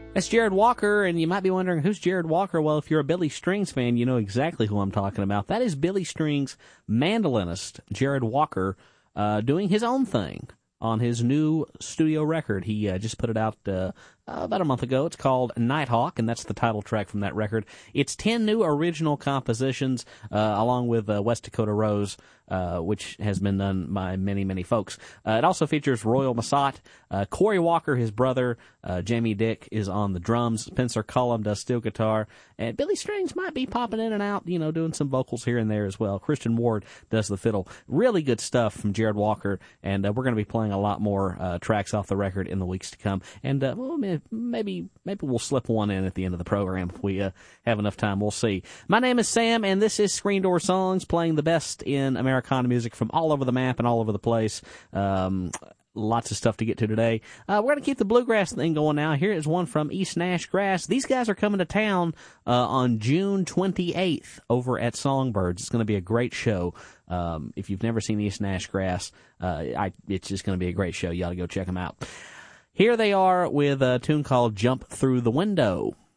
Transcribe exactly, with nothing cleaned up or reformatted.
That's Jared Walker, and you might be wondering, who's Jared Walker? Well, if you're a Billy Strings fan, you know exactly who I'm talking about. That is Billy Strings' mandolinist, Jared Walker, uh, doing his own thing on his new studio record. He uh, just put it out uh, about a month ago. It's called Nighthawk, and that's the title track from that record. It's ten new original compositions, uh, along with uh, West Dakota Rose, uh, which has been done by many, many folks. Uh, it also features Royal Massat, uh, Corey Walker, his brother, uh, Jamie Dick is on the drums, Spencer Cullum does steel guitar, and Billy Strings might be popping in and out, you know, doing some vocals here and there as well. Christian Ward does the fiddle. Really good stuff from Jared Walker, and uh, we're going to be playing a lot more uh, tracks off the record in the weeks to come. And uh, well, maybe maybe we'll slip one in at the end of the program if we uh, have enough time. We'll see. My name is Sam, and this is Screen Door Songs, playing the best in Americana music from all over the map and all over the place. Um, lots of stuff to get to today. Uh, we're going to keep the bluegrass thing going now. Here is one from East Nash Grass. These guys are coming to town uh, on June twenty-eighth over at Songbirds. It's going to be a great show. Um, if you've never seen East Nash Grass, uh, I, it's just going to be a great show. You ought to go check them out. Here they are with a tune called Jump Through the Window.